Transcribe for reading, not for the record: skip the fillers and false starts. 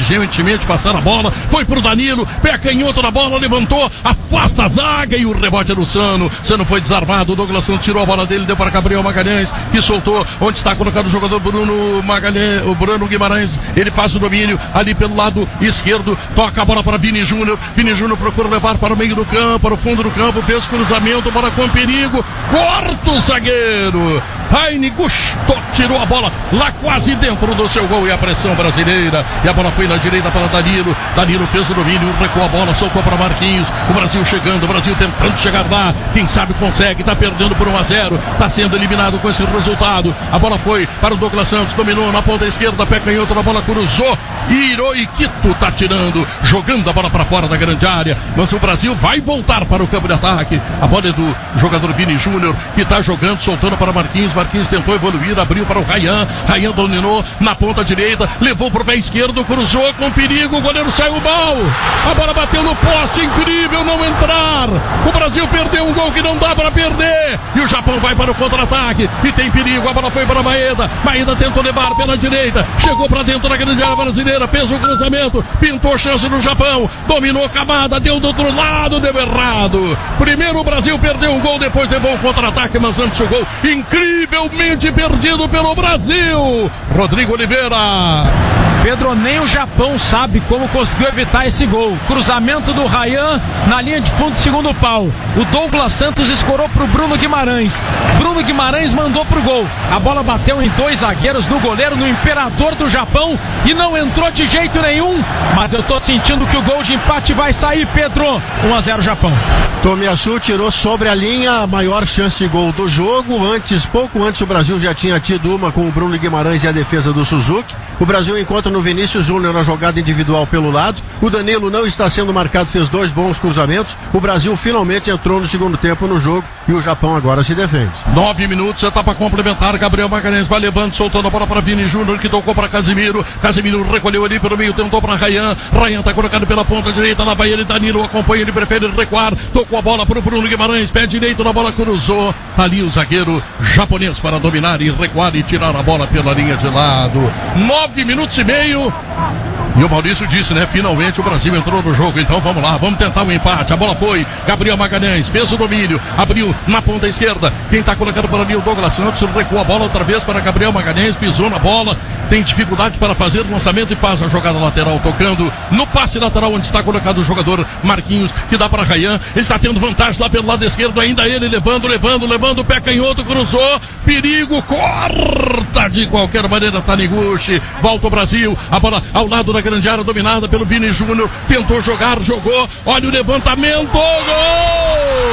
inteligentemente passar a bola, foi pro Danilo, pé canhoto na bola, levantou, afasta a zaga e o rebote é do Sano. Sano foi desarmado, o Douglas Santos tirou a bola dele, deu para Gabriel Magalhães, que soltou, onde está colocado o jogador Bruno Magalhães, o Bruno Guimarães, ele faz o domínio ali pelo lado esquerdo, toca a bola para Vini Júnior procura levar para o meio do campo, para o fundo do campo, fez cruzamento, bola com perigo, corta o zagueiro, Heine gostou, tirou a bola lá quase dentro do seu gol e a pressão brasileira, e a bola foi na direita para Danilo fez o domínio, recuou a bola, soltou para Marquinhos, o Brasil chegando, o Brasil tentando chegar lá, quem sabe consegue, está perdendo por 1-0, está sendo eliminado com esse resultado, a bola foi para o Douglas Santos, dominou na ponta esquerda, pé canhoto, a bola cruzou, Hirohito está tirando, jogando a bola para fora da grande área, mas o Brasil vai voltar para o campo de ataque, a bola é do jogador Vini Júnior, que está jogando, soltando para Marquinhos tentou evoluir, abriu para o Ryan dominou na ponta direita, levou para o pé esquerdo, cruzou com perigo, o goleiro saiu mal, a bola bateu no poste, incrível não entrar, o Brasil perdeu um gol que não dá para perder, e o Japão vai para o contra-ataque, e tem perigo, a bola foi para Maeda tentou levar pela direita, chegou para dentro da grande área brasileira, fez o cruzamento, pintou chance no Japão, dominou Kamada, deu do outro lado, deu errado, primeiro o Brasil perdeu um gol, depois levou o contra-ataque, mas antes o gol, incrivelmente perdido pelo Brasil, Rodrigo Oliveira. Pedro, nem o Japão sabe como conseguiu evitar esse gol. Cruzamento do Ryan na linha de fundo, segundo pau. O Douglas Santos escorou pro Bruno Guimarães. Bruno Guimarães mandou pro gol. A bola bateu em dois zagueiros, no goleiro, no imperador do Japão, e não entrou de jeito nenhum. Mas eu tô sentindo que o gol de empate vai sair, Pedro. 1-0 Japão. Tomiyasu tirou sobre a linha a maior chance de gol do jogo. Pouco antes o Brasil já tinha tido uma com o Bruno Guimarães e a defesa do Suzuki. O Brasil encontra no Vinícius Júnior na jogada individual pelo lado. O Danilo não está sendo marcado, fez 2 bons cruzamentos. O Brasil finalmente entrou no segundo tempo no jogo e o Japão agora se defende. 9 minutos, etapa complementar. Gabriel Magalhães vai levando, soltando a bola para Vini Júnior, que tocou para Casimiro. Casimiro recolheu ali pelo meio, tentou para Ryan. Ryan está colocado pela ponta direita, lá vai ele, Danilo acompanha, ele prefere recuar. Tocou a bola para o Bruno Guimarães, pé direito na bola, cruzou. Ali o zagueiro japonês para dominar e recuar e tirar a bola pela linha de lado. 9 minutos e meio. E o Maurício disse, né? Finalmente o Brasil entrou no jogo, então vamos lá, vamos tentar um empate. A bola foi, Gabriel Magalhães fez o domínio, abriu na ponta esquerda. Quem está colocando por ali o Douglas Santos, recuou a bola outra vez para Gabriel Magalhães, pisou na bola, tem dificuldade para fazer o lançamento e faz a jogada lateral, tocando no passe lateral onde está colocado o jogador Marquinhos, que dá para Ryan. Ele está tendo vantagem lá pelo lado esquerdo, ainda ele levando, o pé canhoto, cruzou, perigo, corta de qualquer maneira Taniguchi, volta o Brasil, a bola ao lado da grande área dominada pelo Vini Júnior, tentou jogar, jogou, olha o levantamento, gol!